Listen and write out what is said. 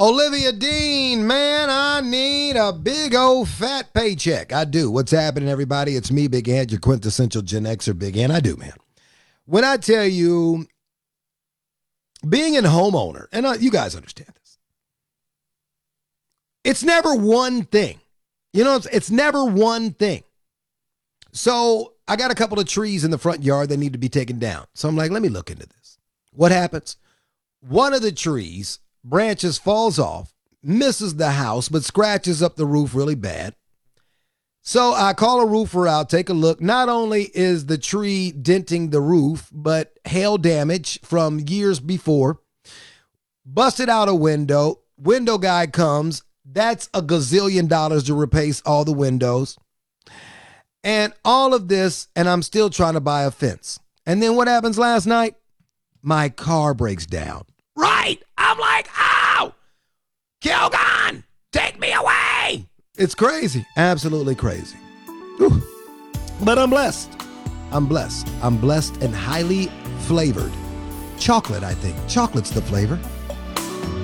Olivia Dean, man, I need a big old fat paycheck. I do. What's happening, everybody? It's me, Big Ant, your quintessential Gen Xer, Big Ant. I do, man. When I tell you, being a homeowner, and you guys understand this, it's never one thing. You know, it's never one thing. So I got a couple of trees in the front yard that need to be taken down. So I'm like, let me look into this. What happens? One of the trees, branches falls off, misses the house, but scratches up the roof really bad. So I call a roofer out, take a look. Not only is the tree denting the roof, but hail damage from years before. Busted out a window. Window guy comes. That's a gazillion dollars to replace all the windows. And all of this, and I'm still trying to buy a fence. And then what happens last night? My car breaks down. Right. I'm like, ow, Kilgon, take me away. It's crazy. Absolutely crazy. Whew. But I'm blessed. I'm blessed. I'm blessed and highly flavored. Chocolate, I think. Chocolate's the flavor.